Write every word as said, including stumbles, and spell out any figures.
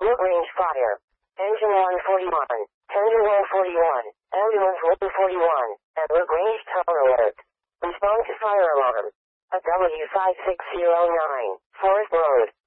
Look range fire. Engine one forty-one. Tender one forty-one. Ambulance one forty-one. And look range tower alert. Respond to fire alarm. A W five six zero nine. Forest Road.